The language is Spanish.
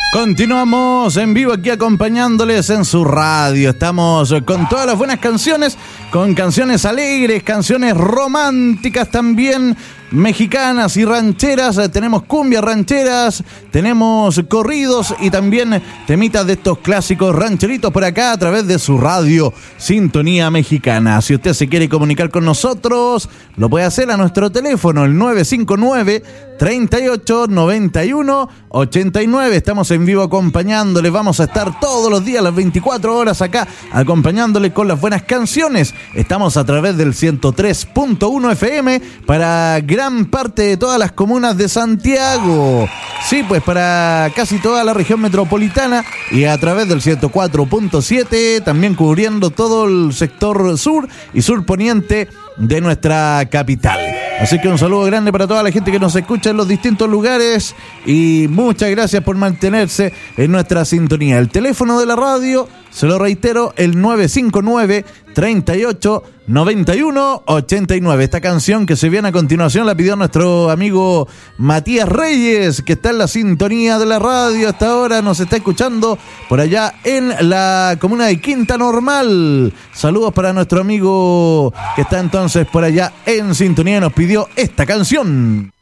Continuamos en vivo aquí acompañándoles en su radio. Estamos con todas las buenas canciones, con canciones alegres, canciones románticas también, mexicanas y rancheras. Tenemos cumbias rancheras, tenemos corridos y también temitas de estos clásicos rancheritos por acá a través de su radio Sintonía Mexicana. Si usted se quiere comunicar con nosotros, lo puede hacer a nuestro teléfono, el 959-3891-89. Estamos en vivo acompañándoles. Vamos a estar todos los días, las 24 horas acá, acompañándoles con las buenas canciones. Estamos a través del 103.1 FM para gran parte de todas las comunas de Santiago. Sí, pues para casi toda la región metropolitana y a través del 104.7, también cubriendo todo el sector sur y sur poniente de nuestra capital. Así que un saludo grande para toda la gente que nos escucha en los distintos lugares y muchas gracias por mantenerse en nuestra sintonía. El teléfono de la radio, se lo reitero, el 959-3891-89. Esta canción que se viene a continuación la pidió nuestro amigo Matías Reyes, que está en la sintonía de la radio hasta ahora, nos está escuchando por allá en la comuna de Quinta Normal. Saludos para nuestro amigo que está entonces por allá en sintonía y nos pidió esta canción.